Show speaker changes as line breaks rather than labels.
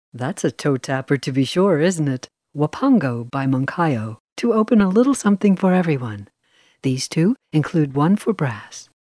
That's a toe tapper to be sure, isn't it? Wapango by Moncayo, to open a little something for everyone. These two include one for brass.